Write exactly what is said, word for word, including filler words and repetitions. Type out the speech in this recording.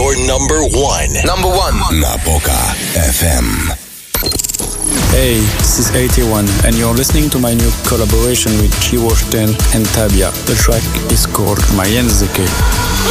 your number one. Number one. Napoca F M. Hey, this is eighty-one, and you're listening to my new collaboration with G Washington and Tabia. The track is called Mayenzeke.